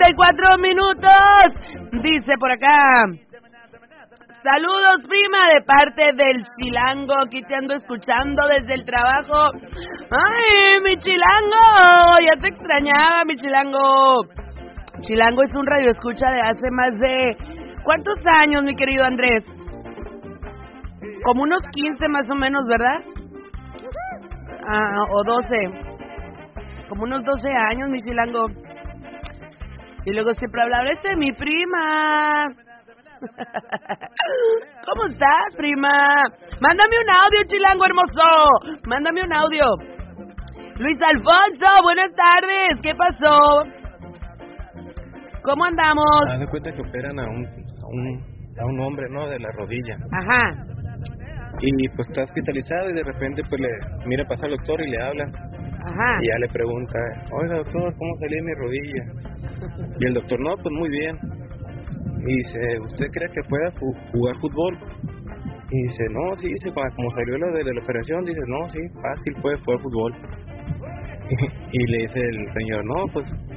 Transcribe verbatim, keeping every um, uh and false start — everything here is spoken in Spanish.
y cuatro minutos. Dice por acá: saludos, prima, de parte del Chilango. Aquí te ando escuchando desde el trabajo. ¡Ay, mi Chilango! Ya te extrañaba, mi Chilango. Chilango es un radioescucha de hace más de... ¿cuántos años, mi querido Andrés? Como unos quince más o menos, ¿verdad? Ah, o doce. Como unos doce años, mi Chilango. Y luego siempre hablaba, este es mi prima. ¿Cómo estás, prima? Mándame un audio, Chilango hermoso. Mándame un audio. Luis Alfonso, buenas tardes. ¿Qué pasó? ¿Cómo andamos? Haz de cuenta que operan a un, a un a un hombre, ¿no? De la rodilla. Ajá. Y pues está hospitalizado y de repente pues le mira pasar al doctor y le habla. Ajá. Y ya le pregunta, oiga doctor, ¿cómo salió mi rodilla? Y el doctor, no, pues muy bien. Y dice, ¿usted cree que pueda jugar fútbol? Y dice, no, sí, dice, como salió lo de la operación, dice, no, sí, fácil puede jugar fútbol. Y le dice el señor, no, pues